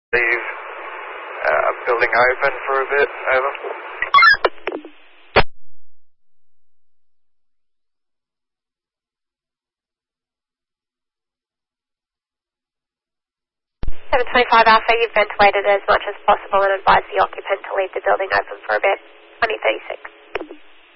Leave building open for a bit, over. 725 Alpha, you've ventilated as much as possible and advised the occupant to leave the building open for a bit. 2036.